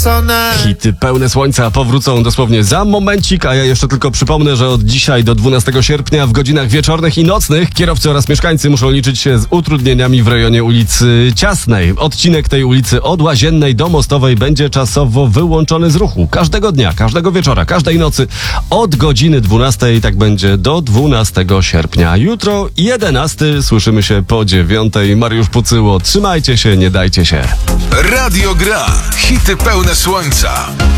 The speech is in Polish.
stracone. Hity pełne słońca powrócą dosłownie za momencik, a ja jeszcze tylko przypomnę, że od dzisiaj do 12 sierpnia w godzinach wieczornych i nocnych kierowcy oraz mieszkańcy muszą liczyć się z utrudnieniami w rejonie ulicy Ciasnej. Odcinek tej ulicy od Łaziennej do Mostowej będzie czasowo wyłączony z ruchu. Każdego dnia, każdego wieczora, każdej nocy od godziny 12 i tak będzie do 12 sierpnia. Jutro 11, słyszymy się po 9. Mariusz Pucyło. Trzymajcie się, nie dajcie się. Radio Gra. Hity pełne słońca.